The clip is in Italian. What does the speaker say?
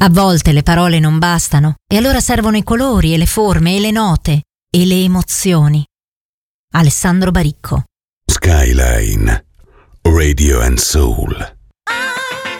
A volte le parole non bastano e allora servono i colori e le forme e le note e le emozioni. Alessandro Baricco. Skyline Radio and Soul.